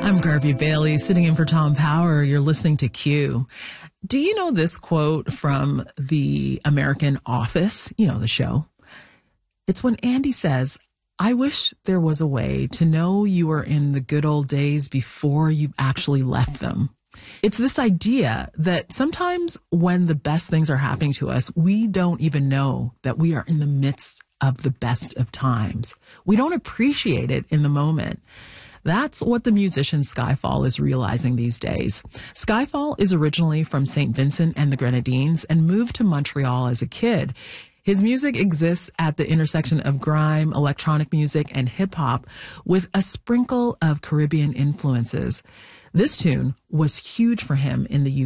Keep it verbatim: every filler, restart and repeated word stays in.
I'm Garvey Bailey, sitting in for Tom Power. You're listening to Q. Do you know this quote from the American Office? You know, the show. It's when Andy says, "I wish there was a way to know you were in the good old days before you actually left them." It's this idea that sometimes when the best things are happening to us, we don't even know that we are in the midst of the best of times. We don't appreciate it in the moment. That's what the musician Skyfall is realizing these days. Skyfall is originally from Saint Vincent and the Grenadines and moved to Montreal as a kid. His music exists at the intersection of grime, electronic music, and hip-hop with a sprinkle of Caribbean influences. This tune was huge for him in the U K.